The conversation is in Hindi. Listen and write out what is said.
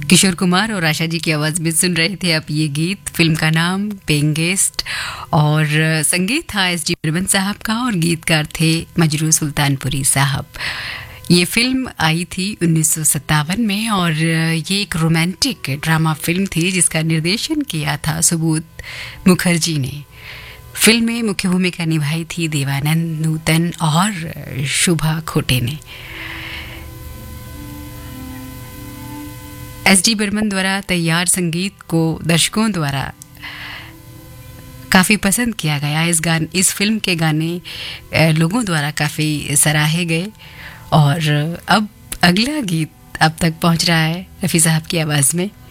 किशोर कुमार और आशा जी की आवाज़ में सुन रहे थे आप ये गीत। फिल्म का नाम पेइंग गेस्ट और संगीत था एस.डी. बर्मन साहब का और गीतकार थे मजरू सुल्तानपुरी साहब। ये फिल्म आई थी 1957 में और ये एक रोमांटिक ड्रामा फिल्म थी जिसका निर्देशन किया था सुबोध मुखर्जी ने। फिल्म में मुख्य भूमिका निभाई थी देवानंद नूतन और शुभा खोटे ने। एस.डी. बर्मन द्वारा तैयार संगीत को दर्शकों द्वारा काफ़ी पसंद किया गया। इस फिल्म के गाने लोगों द्वारा काफ़ी सराहे गए। और अब अगला गीत अब तक पहुंच रहा है रफ़ी साहब की आवाज़ में।